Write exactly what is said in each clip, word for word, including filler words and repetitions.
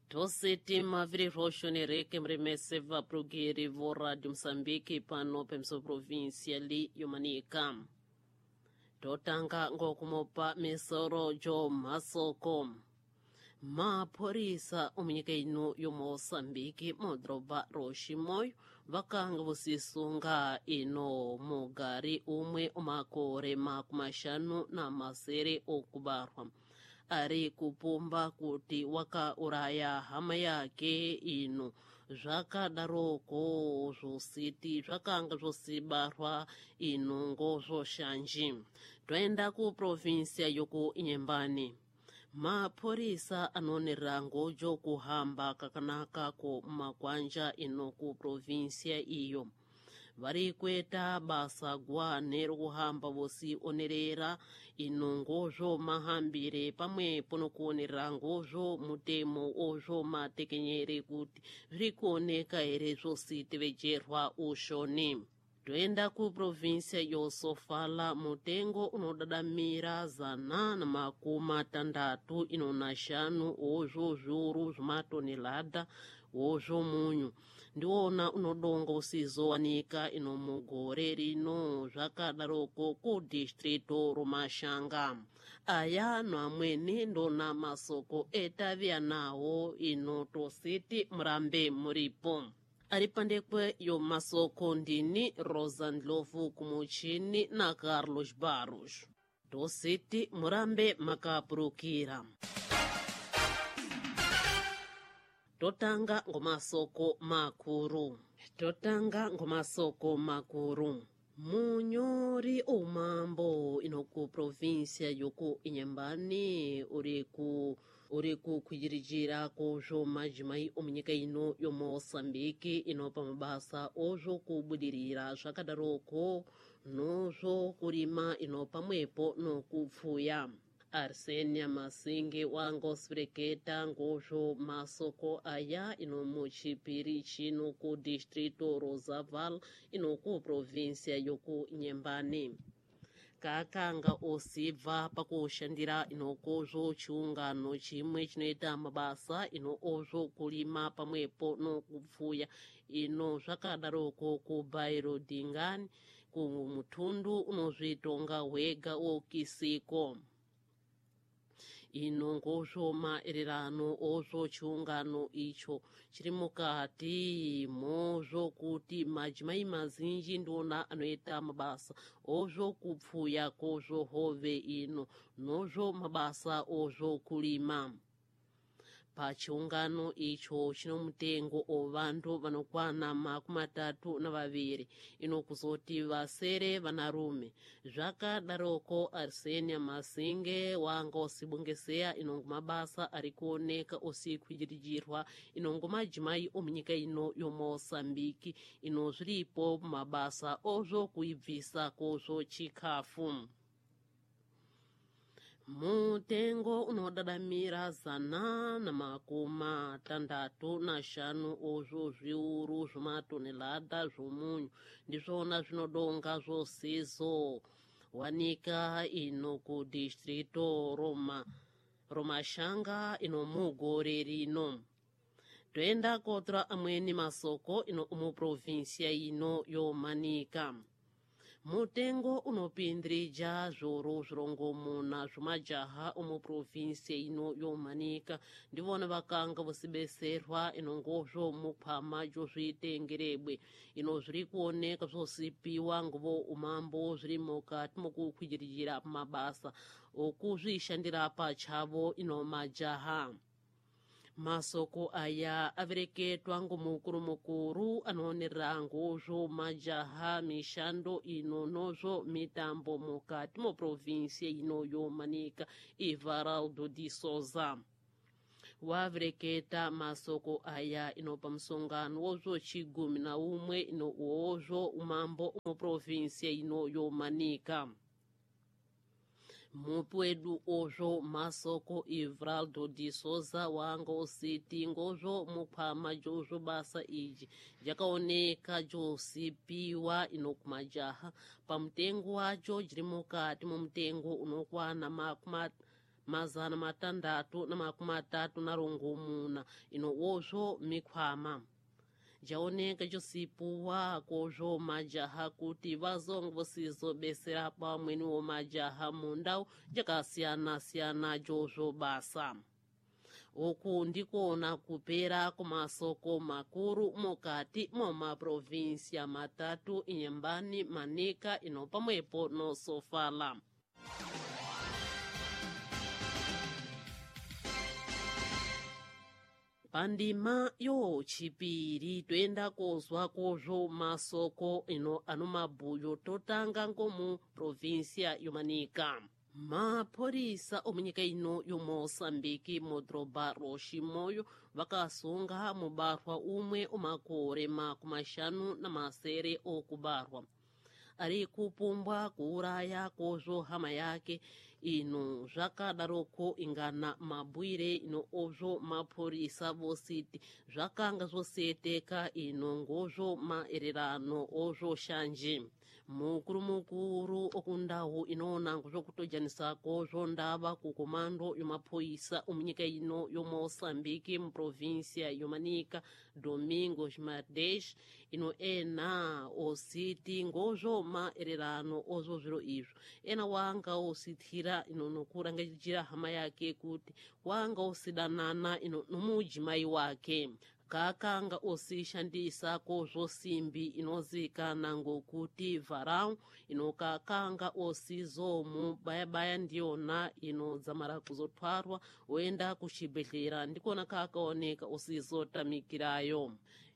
Toseti maviri roxo nereke mremeseva progeri vo Rádio Moçambique pano pemso província li yomanika. Totanga ngokumopa mesoro jo masoko. Maphorisa uminyika ino yo Moçambique modroba roximoyo vakanga vusisunga ino mugari umwe umakore makumashanu na masere okubarwa. Ari kupumba kuti waka uraya hama yake ino zvakadaroko zvositi zvakanga zvosibarwa ino ngozvoshanji. Toenda ku provinsia yoku Inhambane. Maphorisa anoonera ngojo kuhamba kakanaka ko makwanja ino ku provinsia iyo. Vari kuita basa gwane rokuhamba vosi onerera ino ngozvo mahambire pamwe pono kuonera ngozvo mutemo ozvo matekenyere kuti zviri kuoneka here zvosi tevejerwa ushoni. Toenda ku provinsia yosofala mutengo unodadamira zana na makumi atandatu ino na shanu ozvo zviuru zvimatonelada ozvo munyu. Ndiwona unodonga usizowanika ino mugore rino zvakadaroko ku distrito Romashanga. Aya no amweni ndona masoko etavia nawo ino tositi murambe muripo. Aripandekwe yo masoko ndini Rosa Ndlovu kumuchini na Carlos Barros. Tositi murambe makapurukira. Totanga ngomasoko makuru. Totanga ngomasoko makuru. Munyori umambo inoku provinsia yoku Inhambane uriku uriku kujirijira kojo majimai omunyika ino yo Moçambique inopa mabasa ojo kubudirira zvakadaroko nozo kurima inopa mwepo nokupfuya. Arsenia Masinge wangospereketa ngojo masoko aya ino muchipiri chino ku distrito Rosaval ino ku provinsia yoku Inhambane. Kakanga osibva pakushandira ino kozvo chiungano chimwe chinoita mabasa ino ozvo kulima pamwepo nokupfuya ino zvakadaroko ku Bairo Dingani ku mutundu unozvitonga wega wokisiko. Ino ngozvo maererano ozvo chiungano icho chiri mukati mozvo kuti majimai mazinji ndona anoita mabasa ozvo kupfuya kozvo hove ino nozvo mabasa ozvo kulima. Pachiungano icho chino mutengo ovandu vanokwana makumi matatu na vaviri ino kuzoti vasere vanarume. Zvakadaroko Arsenia Masinge wanga osibongeseya ino mabasa ari kuoneka osikujirijirwa ino ngomajimai omunyika ino yo Moçambique ino zviripo mabasa ozvo kuibvisa kozvo chikafu. Mutengo unodadamira zana na makumi atandatu na shanu ozvo zviuru zvimatonelada zvomunyu ndizvona zvinodonga zvosizo wanika ino ku distrito Roma Romashanga ino mugore rino. Toenda kotra amweni masoko ino umu provinsia ino yo Manika. Mutengo unopindrija zvoru zvirongomuna zvimajaha umu provinsia ino yo Manika ndivona vakanga vosibeserwa ino ngozvo muphama jozvitengerebwe ino zviri kuoneka zvosipiwa ngovo umambo zviri mukati mukukwijirijira mabasa okuzvishandira pachavo ino majaha. Masoko aya avereketwa ngomukuru mukuru anoonera ngozvo majaha mishando ino nozvo mitambo mukati mo provinsia ino yo Manika Ivaraldo de Souza. Wavereketa masoko aya ino pamusongano wozvo chigumi na umwe ino wozvo umambo mo provinsia ino yo Manika. Mupwedu ozvo masoko Ivaraldo de Souza wanga ositi ngozvo muphama jozvo basa iji jakaoneka josipiwa ino kumajaha pamutengo wacho jiri mukati mumutengo unokwana makumi mazana matandatu na makumi atatu na rongomuna ino ozvo mikwama jaoneka josipuwa kozvo majaha kuti vazonge vosizobesera pamweniwo majaha mundau jakasiyana-siyana jozvo basa uku ndikuona kupera kumasoko makuru mukati momaprovinsia matatu inyambani manika ino pamwepo nosofala. Pandima yo chipiri toenda kozwa kozvo masoko ino ano mabhuyo totanga ngomu provinsia yomanika. Maphorisa omunyika ino yomoçambike modroba roximoyo vakasunga mubarwa umwe umakore makumashanu na masere okubarwa ari kupumbwa kuuraya kozvo hama yake ino zvakadaroko ingana mabwire ino ozvo maphorisa vositi zvakanga zvoseteka ino ngozvo maererano ozvo shanje mukuru mukuru okundawu inoona ngozvokutojanisa kozvo ndava kukomando yomaphoyisa omunyika ino yomoçambike muprovinsia yomanika Domingos Marques ino ena ositi ngozvo maererano ozvo zviro izvo ena wanga osithira ino nokurangajira hama yake kuti wanga osidanana ino nomujimai wake kakanga osishandisa kozvo simbi inozikana ngokuti varau ino kakanga osizomu bayabaya ndiyona ino dzamara kuzotwarwa oenda kuchibhedhlera ndikona kakaoneka osizotamikirayo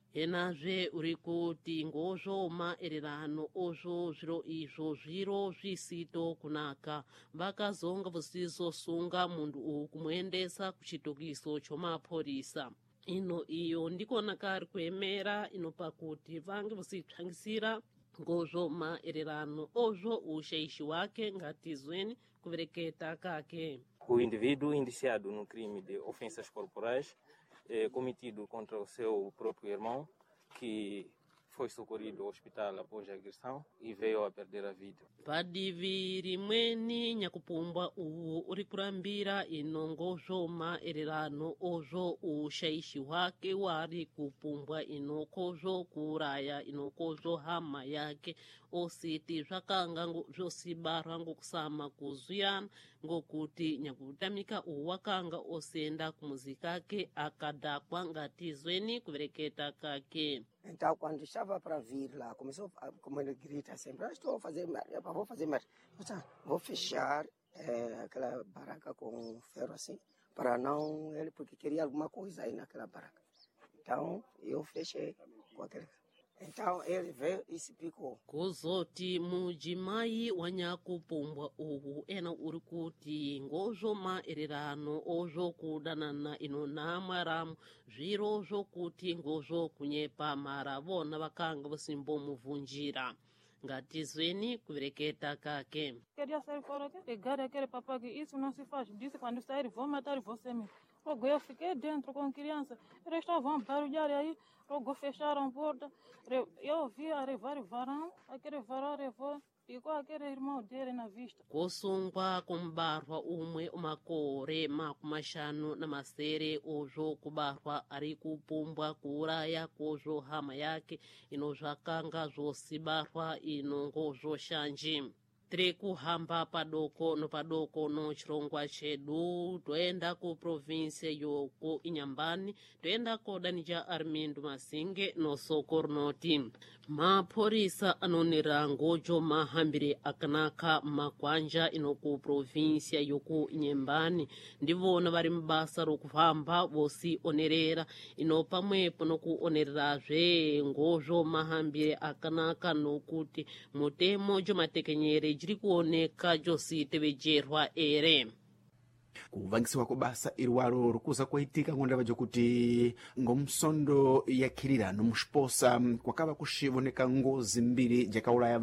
enazve uri kuti ngozvo maererano ozvo zviro izvo zviro zvisito kunaka vakazonga vosizosunga mundu uyu kumuendesa kuchitokiso chomaphorisa ino iyo ndikona kari kuemera ino pakuti vange vositsvangisira ngozvo maererano ozvo ushaishi wake ngatizweni kuvereketa kake. O indivíduo indiciado no crime de ofensas corporais eh, cometido contra o seu próprio irmão, que foi socorrido ao hospital após a agressão e veio a perder a vida. Padivi rimweni nyakupumbwa uwu uri kurambira ino ngozvo maererano ozvo ushaishi wake wari kupumbwa ino kozvo kuuraya ino kozvo hama yake ositi zvakanga zvosibarwa ngokusama kuzuyana ngokuti nyakutamika uwu wakanga osenda kumuzi kake akadakwa ngatizweni kuvereketa kake. Então, quando estava para vir lá, começou, como ele grita sempre, ah, estou a fazer, vou fazer mais, vou fechar é, aquela barraca com ferro assim, para não, ele, porque queria alguma coisa aí naquela barraca. Então, eu fechei com aquele. Então, ele veio e se picou. Kuzoti mujimai wanyakupumbwa uhu ena uri kuti ngozvo maererano ozvo kudanana ino namaramu zviro zvokuti ngozvo kunyepa mara vona vakanga vosimbomuvunjira ngatizweni kuvereketa kake. Queria sair fora aqui, pegar aquele papai que isso não se faz. Disse quando sair vou matar você mesmo. Logo eu fiquei dentro com criança. Eles estavam a barulhar aí. Logo fecharam a porta. Eu vi arrivar o varão. Aquele varão levou. Ficou aquele irmão dele na vista. Kusungwa kumbarwa umwe umakore makumashanu na masere ozvo kubarwa ari kupumbwa kuuraya kozvo hama yake ino zvakanga zvosibarwa ino ngozvo shanji. Tiri kuhamba padoko no padoko no chirongwa chedu toenda ku province yoko inyambani toenda kodanija Armindo Masinge no Sokornoti. Maphorisa anonera ngojo mahambire akanaka makwanja ino ku province yoko inyambani ndivona vari mbasa rokufamba vosi onerera ino pamwepo no kuonererazve ngojo mahambire akanaka nokuti mutemo jomatekenyere jiri kuoneka jositevejerwa ere. kuvangisiwa kubasa irwaro rukuza kuitika ngondava jokuti ngomsondo yakhirira nomusposa kwakava kushivoneka ngozi mbiri jakaulaya